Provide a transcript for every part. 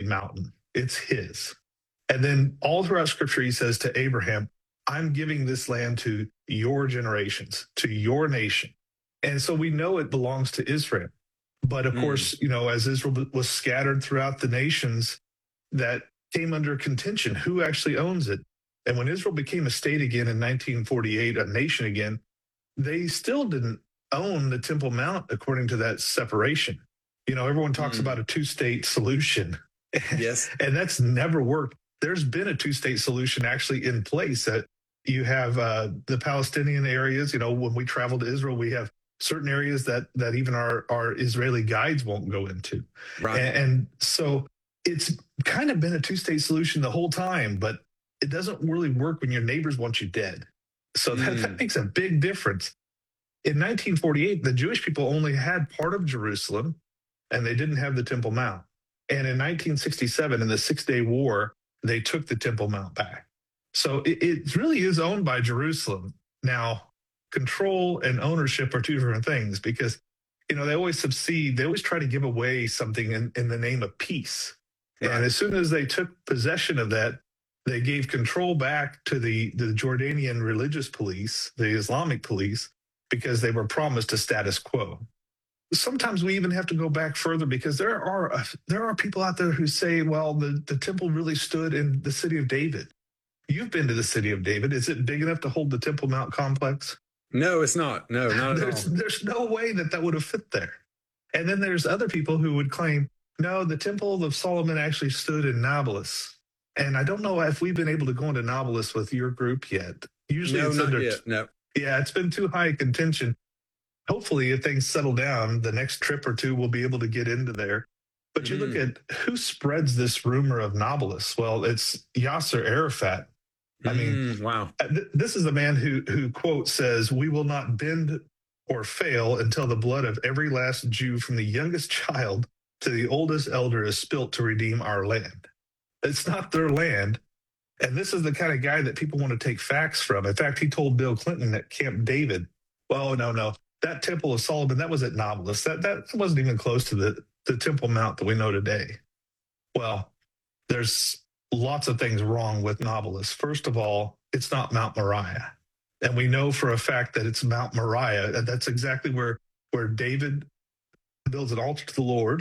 mountain. It's his. And then all throughout scripture, he says to Abraham, I'm giving this land to your generations, to your nation. And so we know it belongs to Israel. But of course, as Israel was scattered throughout the nations, that came under contention. Who actually owns it? And when Israel became a state again in 1948, a nation again, they still didn't own the Temple Mount according to that separation. Everyone talks about a two-state solution. Yes. And that's never worked. There's been a two-state solution actually in place. That you have the Palestinian areas. When we travel to Israel, we have certain areas that even our Israeli guides won't go into. Right. And so it's kind of been a two-state solution the whole time, but it doesn't really work when your neighbors want you dead. So that makes a big difference. In 1948, the Jewish people only had part of Jerusalem, and they didn't have the Temple Mount. And in 1967, in the Six-Day War, they took the Temple Mount back. So it really is owned by Jerusalem. Now, control and ownership are two different things, because, they always subsede. They always try to give away something in the name of peace. Right. And as soon as they took possession of that, they gave control back to the Jordanian religious police, the Islamic police, because they were promised a status quo. Sometimes we even have to go back further, because there are people out there who say, well, the temple really stood in the city of David. You've been to the city of David. Is it big enough to hold the Temple Mount complex? No, it's not. No, not at all. There's no way that would have fit there. And then there's other people who would claim, no, the Temple of Solomon actually stood in Nablus. And I don't know if we've been able to go into Nablus with your group yet. Usually no, not yet. No. Yeah, it's been too high contention. Hopefully, if things settle down, the next trip or two, we'll be able to get into there. But you look at who spreads this rumor of Nablus. Well, it's Yasser Arafat. I mean, wow. This is a man who quote says, we will not bend or fail until the blood of every last Jew from the youngest child to the oldest elder is spilt to redeem our land. It's not their land. And this is the kind of guy that people want to take facts from. In fact, he told Bill Clinton at Camp David, well, no, that Temple of Solomon, that was at Nablus. That wasn't even close to the Temple Mount that we know today. Well, there's lots of things wrong with Nablus. First of all, it's not Mount Moriah. And we know for a fact that it's Mount Moriah. That's exactly where David builds an altar to the Lord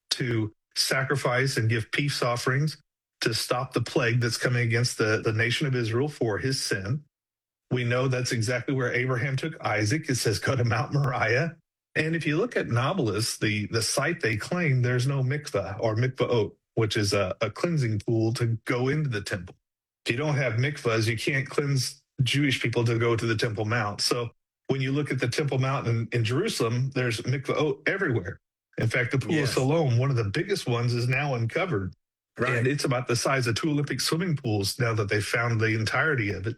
to sacrifice and give peace offerings to stop the plague that's coming against the nation of Israel for his sin. We know that's exactly where Abraham took Isaac. It says, go to Mount Moriah. And if you look at Nablus, the site they claim, there's no mikvah or mikvaot, which is a cleansing pool to go into the temple. If you don't have mikvahs, you can't cleanse Jewish people to go to the Temple Mount. So when you look at the Temple Mount in Jerusalem, there's mikvaot everywhere. In fact, the Pool of Siloam, one of the biggest ones, is now uncovered. Right. And it's about the size of 2 Olympic swimming pools now that they've found the entirety of it.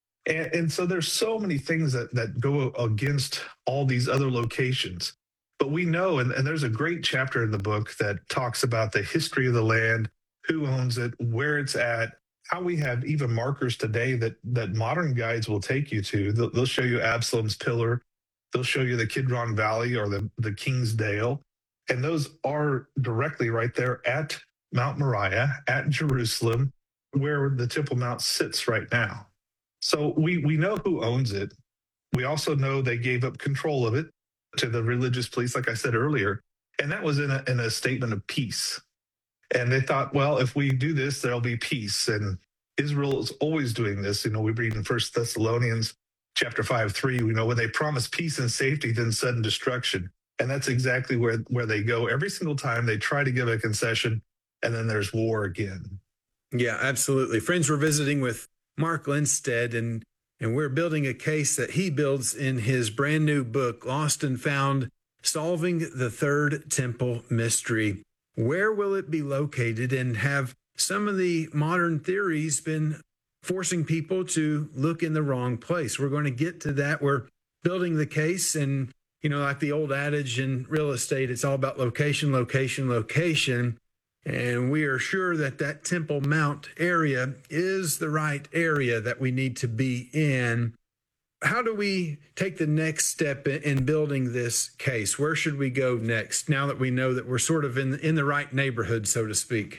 And so there's so many things that go against all these other locations. But we know, and there's a great chapter in the book that talks about the history of the land, who owns it, where it's at, how we have even markers today that modern guides will take you to. They'll show you Absalom's Pillar. They'll show you the Kidron Valley or the King's Dale. And those are directly right there at Mount Moriah, at Jerusalem, where the Temple Mount sits right now. So we know who owns it. We also know they gave up control of it to the religious police, like I said earlier, and that was in a statement of peace. And they thought, well, if we do this, there'll be peace. And Israel is always doing this. We read in 1 Thessalonians chapter 5:3, when they promise peace and safety, then sudden destruction. And that's exactly where they go. Every single time they try to give a concession, and then there's war again. Yeah, absolutely. Friends, we're visiting with Mark Lindstedt, and we're building a case that he builds in his brand new book, Lost and Found, Solving the Third Temple Mystery. Where will it be located, and have some of the modern theories been forcing people to look in the wrong place? We're going to get to that. We're building the case, and, like the old adage in real estate, it's all about location, location, location. And we are sure that Temple Mount area is the right area that we need to be in. How do we take the next step in building this case? Where should we go next, now that we know that we're sort of in the right neighborhood, so to speak?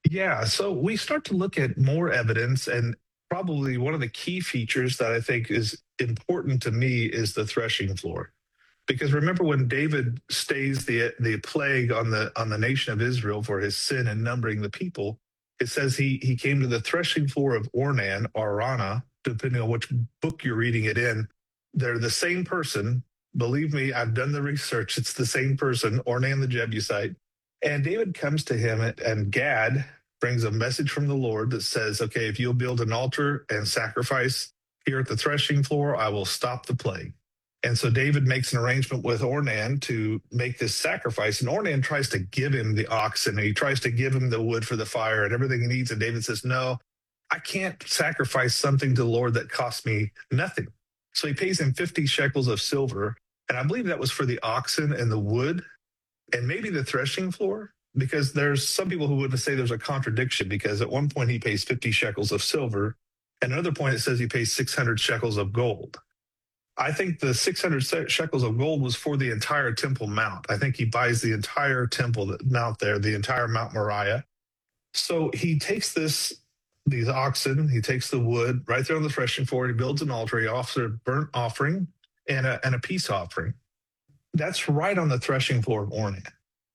Yeah, so we start to look at more evidence, and probably one of the key features that I think is important to me is the threshing floor. Because remember when David stays the plague on the nation of Israel for his sin and numbering the people, it says he came to the threshing floor of Ornan or Arana, depending on which book you're reading it in. They're the same person. Believe me, I've done the research. It's the same person, Ornan the Jebusite. And David comes to him, and Gad brings a message from the Lord that says, okay, if you'll build an altar and sacrifice here at the threshing floor, I will stop the plague. And so David makes an arrangement with Ornan to make this sacrifice. And Ornan tries to give him the oxen. And he tries to give him the wood for the fire and everything he needs. And David says, no, I can't sacrifice something to the Lord that costs me nothing. So he pays him 50 shekels of silver. And I believe that was for the oxen and the wood and maybe the threshing floor, because there's some people who would say there's a contradiction, because at one point he pays 50 shekels of silver. At another point, it says he pays 600 shekels of gold. I think the 600 shekels of gold was for the entire Temple Mount. I think he buys the entire temple mount there, the entire Mount Moriah. So he takes these oxen, he takes the wood right there on the threshing floor, he builds an altar, he offers a burnt offering and a peace offering. That's right on the threshing floor of Ornan.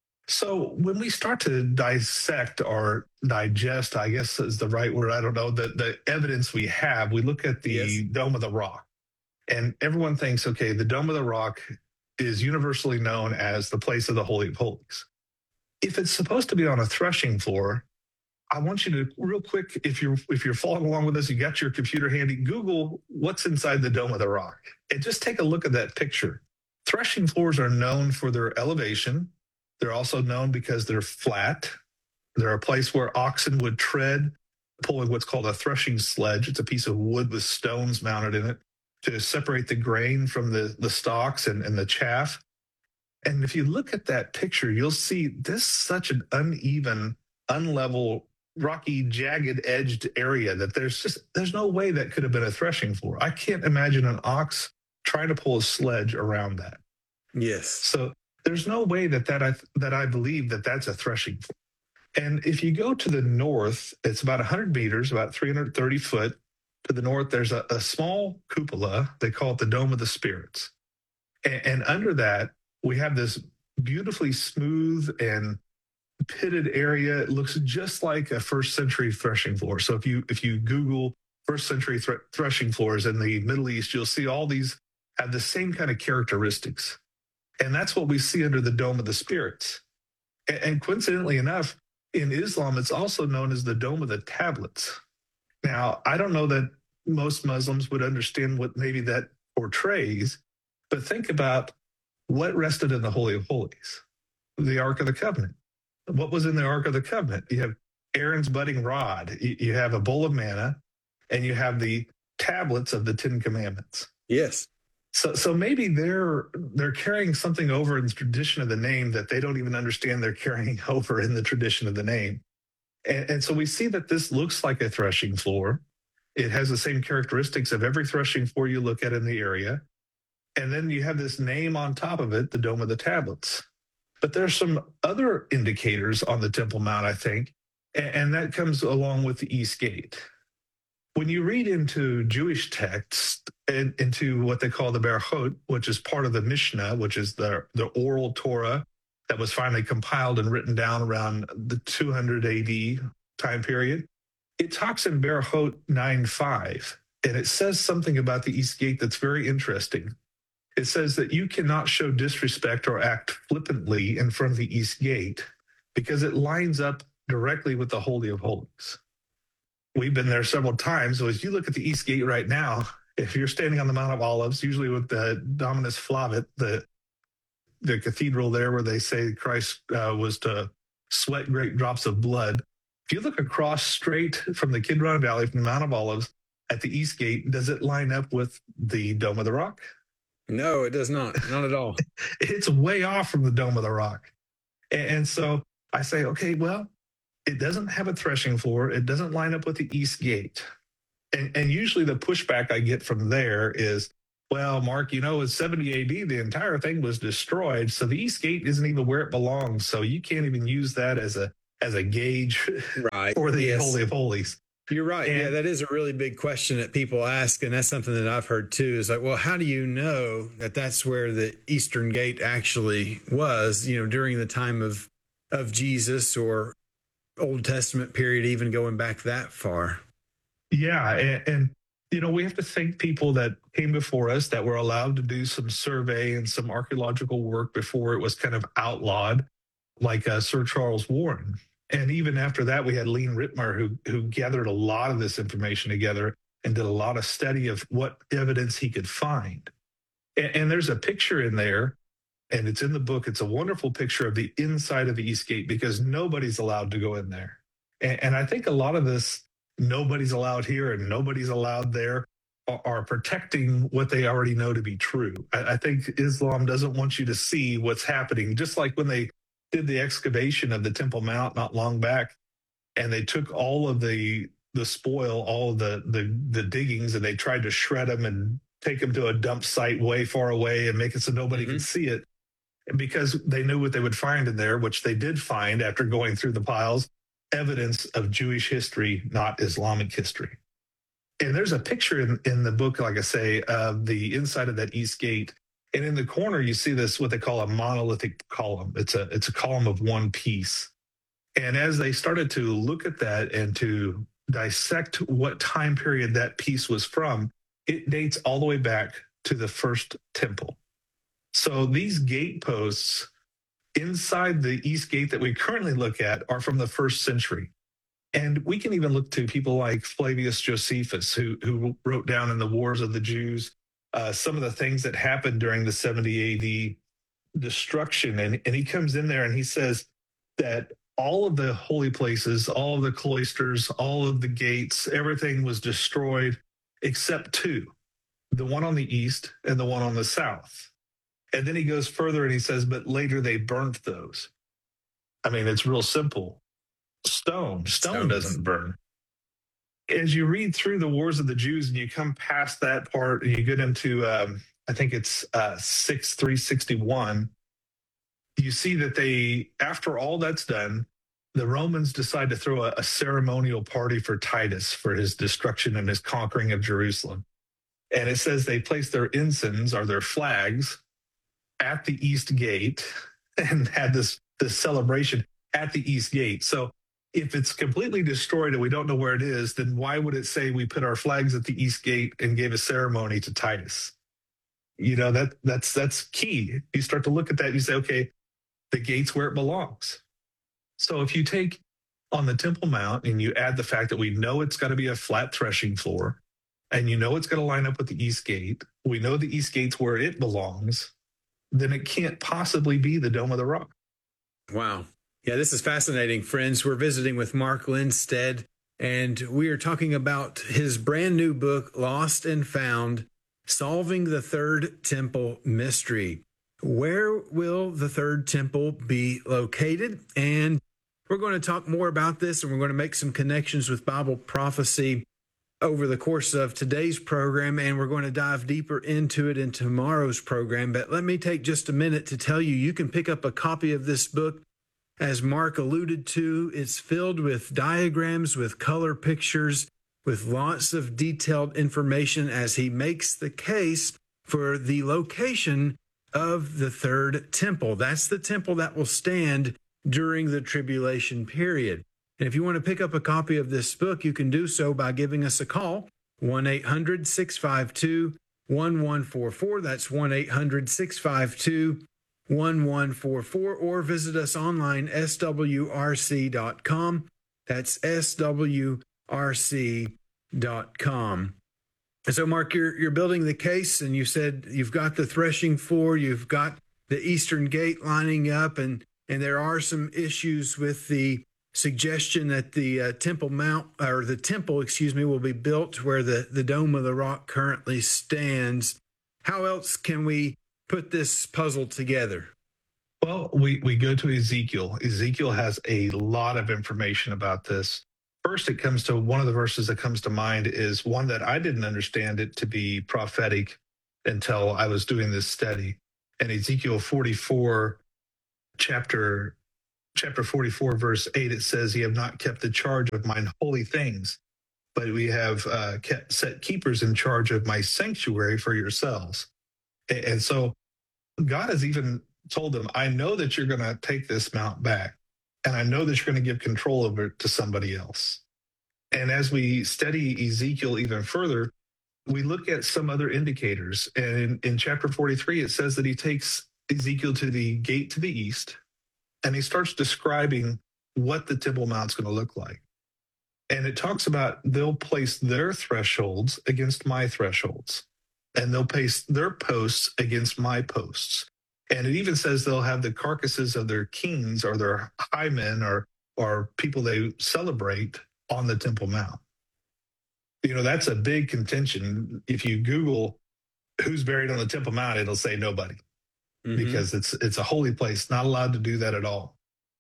So when we start to dissect or digest, I guess is the right word, I don't know, the evidence we have, we look at the Dome of the Rock. And everyone thinks, okay, the Dome of the Rock is universally known as the place of the Holy of Holies. If it's supposed to be on a threshing floor, I want you to real quick, if you're following along with us, you got your computer handy, Google what's inside the Dome of the Rock and just take a look at that picture. Threshing floors are known for their elevation. They're also known because they're flat. They're a place where oxen would tread, pulling what's called a threshing sledge. It's a piece of wood with stones mounted in it to separate the grain from the stalks and the chaff. And if you look at that picture, you'll see this such an uneven, unlevel, rocky, jagged edged area that there's no way that could have been a threshing floor. I can't imagine an ox trying to pull a sledge around that. Yes. So there's no way that I believe that that's a threshing floor. And if you go to the north, it's about 100 meters, about 330 foot. To the north, there's a small cupola. They call it the Dome of the Spirits. And under that, we have this beautifully smooth and pitted area. It looks just like a first century threshing floor. So if you Google first century threshing floors in the Middle East, you'll see all these have the same kind of characteristics. And that's what we see under the Dome of the Spirits. And coincidentally enough, in Islam, it's also known as the Dome of the Tablets. Now, I don't know that most Muslims would understand what maybe that portrays, but think about what rested in the Holy of Holies, the Ark of the Covenant. What was in the Ark of the Covenant? You have Aaron's budding rod, you have a bowl of manna, and you have the tablets of the Ten Commandments. Yes. So maybe they're carrying something over in the tradition of the name that they don't even understand they're carrying over in the tradition of the name. And so we see that this looks like a threshing floor. It has the same characteristics of every threshing floor you look at in the area. And then you have this name on top of it, the Dome of the Tablets. But there's some other indicators on the Temple Mount, I think, and that comes along with the East Gate. When you read into Jewish texts and into what they call the Berachot, which is part of the Mishnah, which is the oral Torah, that was finally compiled and written down around the 200 AD time period. It talks in Berachot 9:5, and it says something about the East Gate that's very interesting. It says that you cannot show disrespect or act flippantly in front of the East Gate because it lines up directly with the Holy of Holies. We've been there several times. So as you look at the East Gate right now, if you're standing on the Mount of Olives, usually with the Dominus Flavit, the cathedral there where they say Christ was to sweat great drops of blood. If you look across straight from the Kidron Valley, from the Mount of Olives at the East Gate, does it line up with the Dome of the Rock? No, it does not. Not at all. It's way off from the Dome of the Rock. And so I say, okay, well, it doesn't have a threshing floor. It doesn't line up with the East Gate. And usually the pushback I get from there is, well, Mark, in 70 AD, the entire thing was destroyed. So the East Gate isn't even where it belongs. So you can't even use that as as a gauge Right. for the Yes. Holy of Holies. You're right. And Yeah, that is a really big question that people ask. And that's something that I've heard too is like, well, how do you know that that's where the Eastern Gate actually was, during the time of Jesus or Old Testament period, even going back that far? yeah, and we have to thank people that came before us that were allowed to do some survey and some archaeological work before it was kind of outlawed, like Sir Charles Warren. And even after that, we had Lean Rittmer, who gathered a lot of this information together and did a lot of study of what evidence he could find. And there's a picture in there, and it's in the book. It's a wonderful picture of the inside of the East Gate because nobody's allowed to go in there. And I think a lot of this, nobody's allowed here and nobody's allowed there, are protecting what they already know to be true. I think Islam doesn't want you to see what's happening, just like when they did the excavation of the Temple Mount not long back, and they took all of the spoil, all of the diggings, and they tried to shred them and take them to a dump site way far away and make it so nobody could see it, because they knew what they would find in there, which they did find after going through the piles, evidence of Jewish history, not Islamic history. And there's a picture in the book, like I say, of the inside of that East Gate. And in the corner, you see this, what they call a monolithic column. It's a column of one piece. And as they started to look at that and to dissect what time period that piece was from, it dates all the way back to the first temple. So these gate posts inside the East Gate that we currently look at are from the first century. And we can even look to people like Flavius Josephus, who wrote down in the Wars of the Jews some of the things that happened during the 70 AD destruction. And he comes in there and he says that all of the holy places, all of the cloisters, all of the gates, everything was destroyed except two, the one on the east and the one on the south. And then he goes further and he says, but later they burnt those. I mean, it's real simple. Stone doesn't burn. As you read through the Wars of the Jews and you come past that part and you get into, I think it's 361, you see that they, after all that's done, the Romans decide to throw a ceremonial party for Titus for his destruction and his conquering of Jerusalem. And it says they placed their ensigns or their flags at the East Gate and had this celebration at the East Gate. So if it's completely destroyed and we don't know where it is, then why would it say we put our flags at the East Gate and gave a ceremony to Titus? That's key. You start to look at that and you say, okay, the gate's where it belongs. So if you take on the Temple Mount and you add the fact that we know it's got to be a flat threshing floor, and you know it's going to line up with the East Gate, we know the East Gate's where it belongs, then it can't possibly be the Dome of the Rock. Wow. Yeah, this is fascinating, friends. We're visiting with Mark Lindsted, and we are talking about his brand new book, Lost and Found, Solving the Third Temple Mystery. Where will the Third Temple be located? And we're going to talk more about this, and we're going to make some connections with Bible prophecy over the course of today's program, and we're going to dive deeper into it in tomorrow's program. But let me take just a minute to tell you, you can pick up a copy of this book. As Mark alluded to, it's filled with diagrams, with color pictures, with lots of detailed information as he makes the case for the location of the third temple. That's the temple that will stand during the tribulation period. And if you want to pick up a copy of this book, you can do so by giving us a call, 1-800-652-1144. That's 1-800-652-1144, or visit us online, swrc.com. That's swrc.com. And so, Mark, you're building the case, and you said you've got the threshing floor, you've got the Eastern Gate lining up, and there are some issues with the suggestion that the Temple Mount, or the temple, will be built where the Dome of the Rock currently stands. How else can we put this puzzle together? Well, we go to Ezekiel. Ezekiel has a lot of information about this. First, it comes to one of the verses that comes to mind is one that I didn't understand it to be prophetic until I was doing this study. And Ezekiel 44, chapter chapter 44, verse 8, it says, "Ye have not kept the charge of mine holy things, but we have set keepers in charge of my sanctuary for yourselves." And so God has even told them, I know that you're going to take this mount back, and I know that you're going to give control over it to somebody else. And as we study Ezekiel even further, we look at some other indicators. And in chapter 43, it says that he takes Ezekiel to the gate to the east, and he starts describing what the Temple Mount's going to look like. And it talks about they'll place their thresholds against my thresholds, and they'll place their posts against my posts. And it even says they'll have the carcasses of their kings or their high men or people they celebrate on the Temple Mount. You know, that's a big contention. If you Google who's buried on the Temple Mount, it'll say nobody, because it's a holy place, not allowed to do that at all.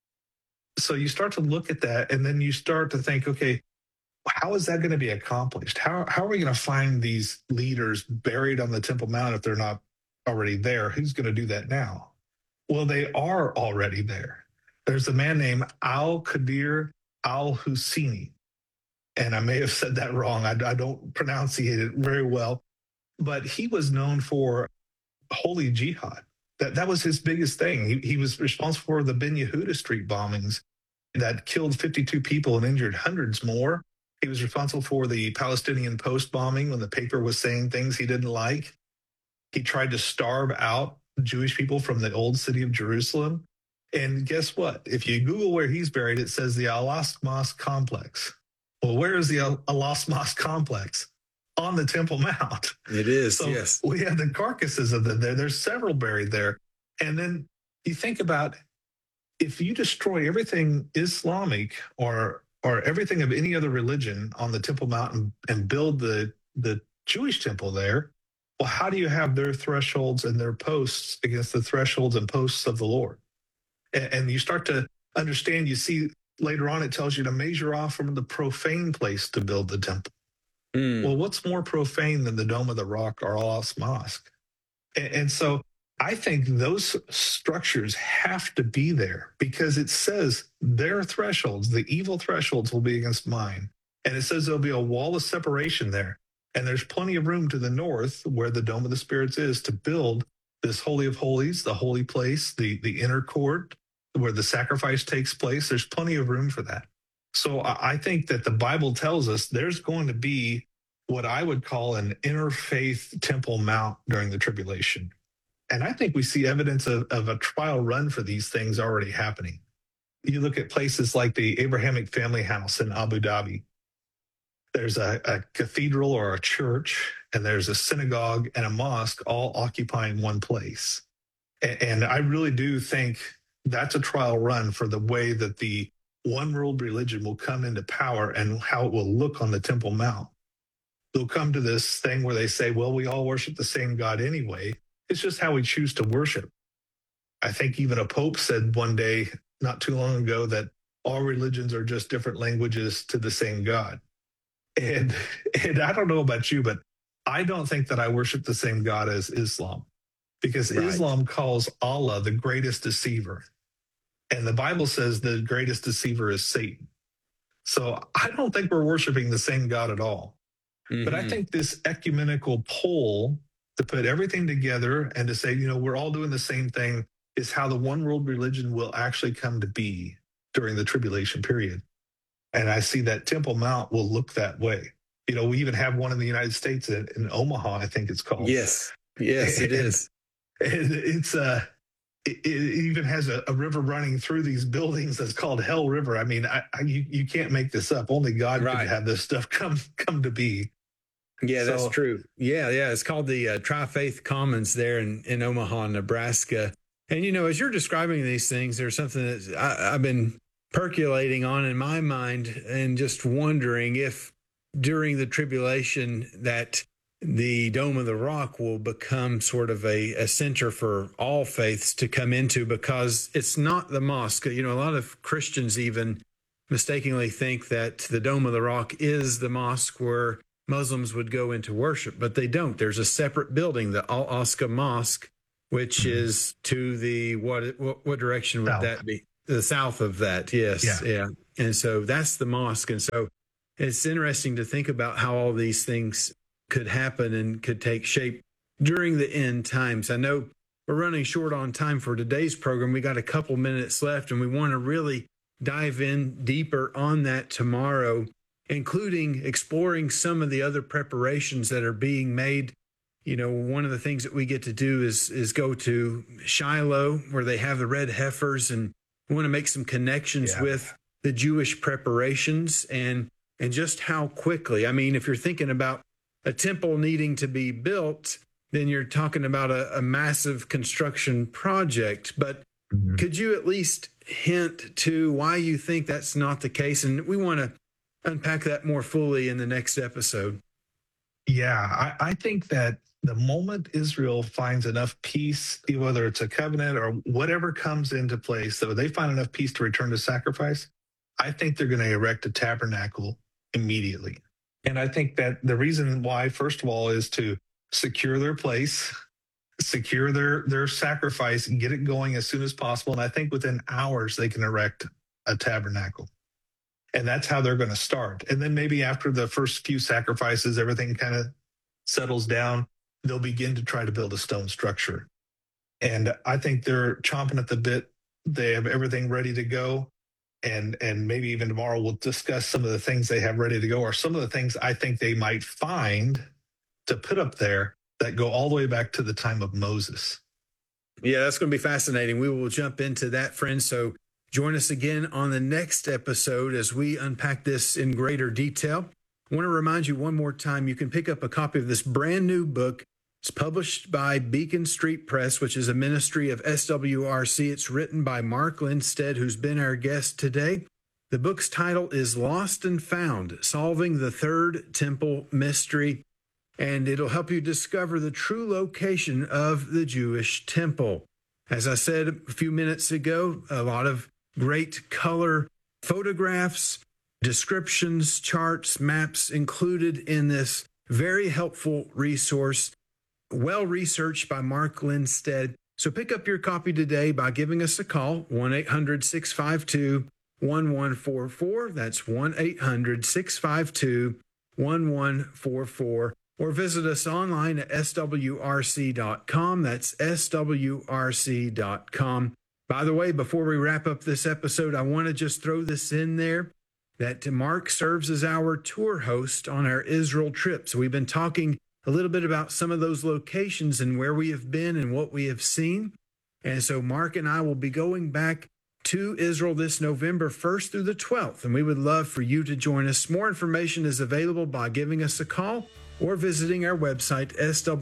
So you start to look at that, and then you start to think, okay, how is that going to be accomplished? How are we going to find these leaders buried on the Temple Mount if they're not already there? Who's going to do that now? Well, they are already there. There's a man named Al-Qadir al-Husseini, and I may have said that wrong. I don't pronunciate it very well, but he was known for holy jihad. That was his biggest thing. He was responsible for the Ben Yehuda Street bombings that killed 52 people and injured hundreds more. He was responsible for the Palestinian Post bombing when the paper was saying things he didn't like. He tried to starve out Jewish people from the old city of Jerusalem. And guess what? If you Google where he's buried, it says the Al-Aqsa Mosque complex. Well, where is the Al-Aqsa Mosque complex? On the Temple Mount. It is, so yes. We have the carcasses of them there. There's several buried there. And then you think about, if you destroy everything Islamic or everything of any other religion on the Temple Mount and build the Jewish temple there, well, how do you have their thresholds and their posts against the thresholds and posts of the Lord? And you start to understand, you see later on, it tells you to measure off from the profane place to build the temple. Well, what's more profane than the Dome of the Rock or Al-Aqsa Mosque? And so I think those structures have to be there, because it says their thresholds, the evil thresholds, will be against mine. And it says there'll be a wall of separation there. And there's plenty of room to the north, where the Dome of the Spirits is, to build this Holy of Holies, the holy place, the inner court, where the sacrifice takes place. There's plenty of room for that. So I think that the Bible tells us there's going to be what I would call an interfaith Temple Mount during the tribulation. And I think we see evidence of a trial run for these things already happening. You look at places like the Abrahamic Family House in Abu Dhabi. There's a cathedral or a church, and there's a synagogue and a mosque all occupying one place. And I really do think that's a trial run for the way that the one world religion will come into power and how it will look on the Temple Mount. They'll come to this thing where they say, well, we all worship the same God anyway. It's just how we choose to worship. I think even a pope said one day, not too long ago, that all religions are just different languages to the same God. And I don't know about you, but I don't think that I worship the same God as Islam, because Islam calls Allah the greatest deceiver. And the Bible says the greatest deceiver is Satan. So I don't think we're worshiping the same God at all. But I think this ecumenical pull to put everything together and to say, you know, we're all doing the same thing is how the one world religion will actually come to be during the tribulation period. And I see that Temple Mount will look that way. You know, we even have one in the United States in Omaha, I think it's called. Yes, it is. And it even has a river running through these buildings that's called Hell River. I mean, you can't make this up. Only God could have this stuff come to be. Yeah, that's true. Yeah. It's called the Tri-Faith Commons there in Omaha, Nebraska. And, you know, as you're describing these things, there's something that I've been percolating on in my mind, and just wondering if during the tribulation that the Dome of the Rock will become sort of a center for all faiths to come into, because it's not the mosque. You know, a lot of Christians even mistakenly think that the Dome of the Rock is the mosque where Muslims would go into worship, but they don't. There's a separate building, the Al-Aqsa Mosque, which is to the, what direction would that be? the south of that. Yes. Yeah. And so that's the mosque. And so it's interesting to think about how all these things could happen and could take shape during the end times. I know we're running short on time for today's program. We got a couple minutes left, and we want to really dive in deeper on that tomorrow, including exploring some of the other preparations that are being made. You know, one of the things that we get to do is go to Shiloh, where they have the red heifers, and we want to make some connections with the Jewish preparations and just how quickly. I mean, if you're thinking about a temple needing to be built, then you're talking about a massive construction project. But could you at least hint to why you think that's not the case? And we want to unpack that more fully in the next episode. Yeah, I think that the moment Israel finds enough peace, whether it's a covenant or whatever comes into place, so they find enough peace to return to sacrifice, I think they're going to erect a tabernacle immediately. And I think that the reason why, first of all, is to secure their place, secure their sacrifice, and get it going as soon as possible. And I think within hours, they can erect a tabernacle. And that's how they're going to start. And then maybe after the first few sacrifices, everything kind of settles down, they'll begin to try to build a stone structure. And I think they're chomping at the bit. They have everything ready to go. And maybe even tomorrow we'll discuss some of the things they have ready to go, or some of the things I think they might find to put up there that go all the way back to the time of Moses. Yeah, that's going to be fascinating. We will jump into that, friends. So join us again on the next episode as we unpack this in greater detail. I want to remind you one more time, you can pick up a copy of this brand new book. It's published by Beacon Street Press, which is a ministry of SWRC. It's written by Mark Lindstedt, who's been our guest today. The book's title is Lost and Found, Solving the Third Temple Mystery, and it'll help you discover the true location of the Jewish temple. As I said a few minutes ago, a lot of great color photographs, descriptions, charts, maps included in this very helpful resource, well researched by Mark Lindstedt. So pick up your copy today by giving us a call, 1-800-652-1144. That's 1-800-652-1144. Or visit us online at swrc.com. That's swrc.com. By the way, before we wrap up this episode, I want to just throw this in there that Mark serves as our tour host on our Israel trip. So we've been talking a little bit about some of those locations and where we have been and what we have seen. And so Mark and I will be going back to Israel this November 1st through the 12th. And we would love for you to join us. More information is available by giving us a call or visiting our website,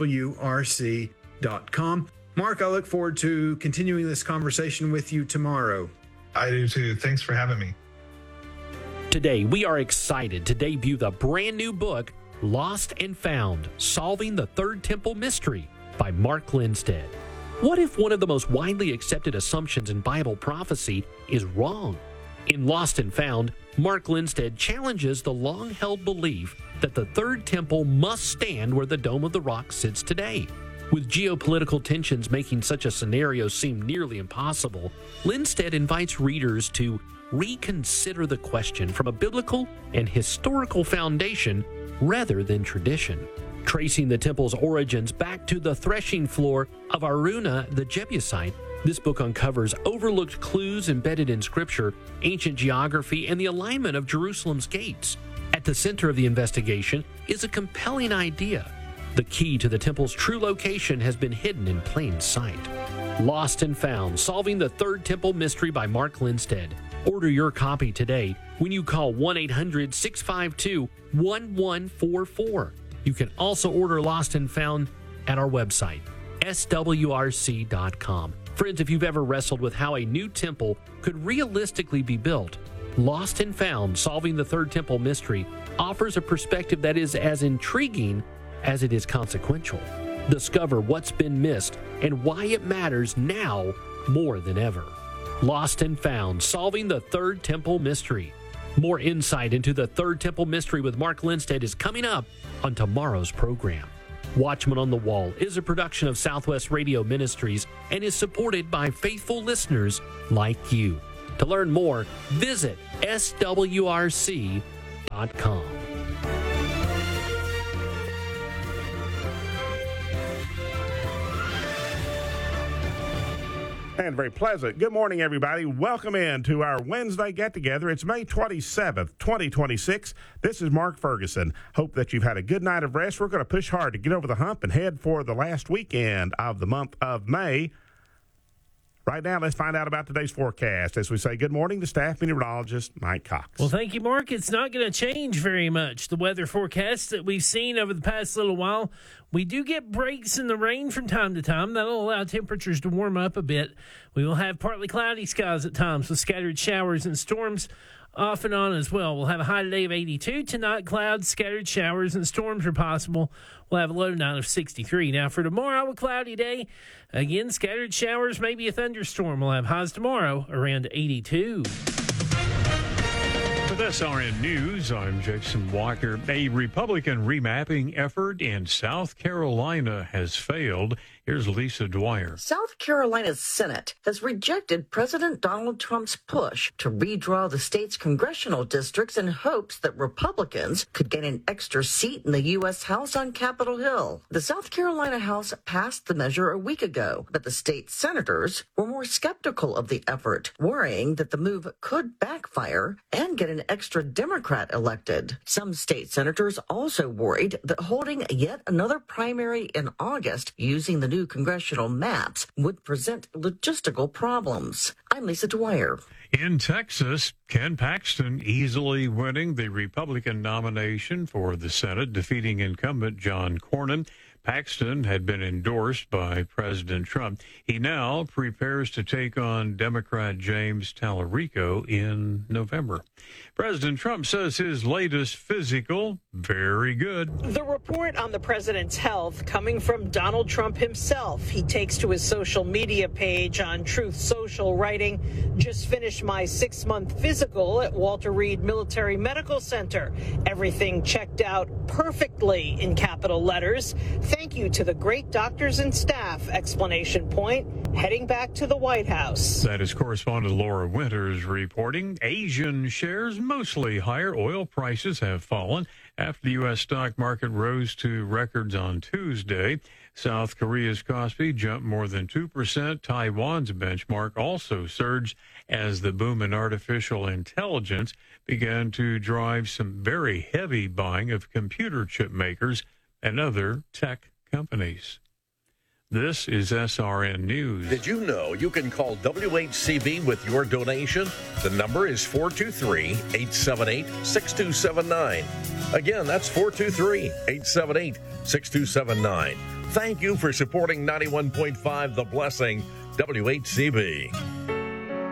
swrc.com. Mark, I look forward to continuing this conversation with you tomorrow. I do too. Thanks for having me. Today, we are excited to debut the brand new book, Lost and Found, Solving the Third Temple Mystery by Mark Lindstedt. What if one of the most widely accepted assumptions in Bible prophecy is wrong? In Lost and Found, Mark Lindstedt challenges the long-held belief that the Third Temple must stand where the Dome of the Rock sits today. With geopolitical tensions making such a scenario seem nearly impossible, Lindstedt invites readers to reconsider the question from a biblical and historical foundation rather than tradition. Tracing the temple's origins back to the threshing floor of Araunah the Jebusite, this book uncovers overlooked clues embedded in Scripture, ancient geography, and the alignment of Jerusalem's gates. At the center of the investigation is a compelling idea. The key to the temple's true location has been hidden in plain sight. Lost and Found, Solving the Third Temple Mystery by Mark Lindstedt. Order your copy today when you call 1-800-652-1144. You can also order Lost and Found at our website, swrc.com. Friends, if you've ever wrestled with how a new temple could realistically be built, Lost and Found, Solving the Third Temple Mystery offers a perspective that is as intriguing as it is consequential. Discover what's been missed and why it matters now more than ever. Lost and Found, Solving the Third Temple Mystery. More insight into the Third Temple Mystery with Mark Lindstedt is coming up on tomorrow's program. Watchman on the Wall is a production of Southwest Radio Ministries and is supported by faithful listeners like you. To learn more, visit swrc.com. And very pleasant. Good morning, everybody. Welcome in to our Wednesday get-together. It's May 27th, 2026. This is Mark Ferguson. Hope that you've had a good night of rest. We're going to push hard to get over the hump and head for the last weekend of the month of May. Right now, let's find out about today's forecast. As we say, good morning to staff meteorologist Mike Cox. Well, thank you, Mark. It's not going to change very much. The weather forecast that we've seen over the past little while, we do get breaks in the rain from time to time. That'll allow temperatures to warm up a bit. We will have partly cloudy skies at times with scattered showers and storms off and on as well. We'll have a high today of 82. Tonight, clouds, scattered showers, and storms are possible. We'll have a low tonight of 63. Now, for tomorrow, a cloudy day. Again, scattered showers, maybe a thunderstorm. We'll have highs tomorrow around 82. With SRN News, I'm Jason Walker. A Republican remapping effort in South Carolina has failed. Here's Lisa Dwyer. South Carolina's Senate has rejected President Donald Trump's push to redraw the state's congressional districts in hopes that Republicans could get an extra seat in the U.S. House on Capitol Hill. The South Carolina House passed the measure a week ago, but the state senators were more skeptical of the effort, worrying that the move could backfire and get an extra Democrat elected. Some state senators also worried that holding yet another primary in August using the new congressional maps would present logistical problems. I'm Lisa Dwyer. In Texas, Ken Paxton easily winning the Republican nomination for the Senate, defeating incumbent John Cornyn. Paxton had been endorsed by President Trump. He now prepares to take on Democrat James Tallarico in November. President Trump says his latest physical, very good. The report on the president's health coming from Donald Trump himself. He takes to his social media page on Truth Social, writing, "Just finished my 6-month physical at Walter Reed Military Medical Center. Everything checked out perfectly," in capital letters. "Thank you to the great doctors and staff," exclamation point, heading back to the White House. That is correspondent Laura Winters reporting. Asian shares mostly higher. Oil prices have fallen after the U.S. stock market rose to records on Tuesday. South Korea's Kospi jumped more than 2%. Taiwan's benchmark also surged as the boom in artificial intelligence began to drive some very heavy buying of computer chip makers and other tech companies. This is SRN News. Did you know you can call WHCB with your donation? The number is 423-878-6279. Again, that's 423-878-6279. Thank you for supporting 91.5 The Blessing, WHCB.